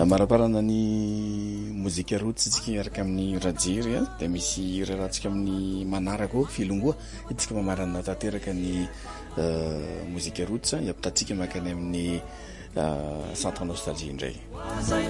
maraparana ny mozika rotsy tsika miaraka amin'ny rajery a dia misy rahantsika amin'ny manaraka ao filongoa itsika mamarana tanteraka ny mozika rotsy hiampitatsika makany amin'ny centre nostalgie indray